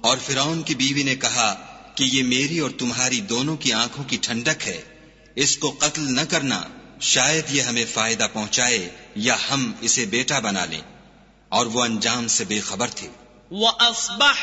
और फिरौन की बीवी ने कहा कि ये मेरी और तुम्हारी दोनों की आंखों की ठंडक है, इसको कत्ल न करना, शायद ये हमें फायदा पहुंचाए या हम इसे बेटा बना लें। और वो अंजाम से बेखबर थे।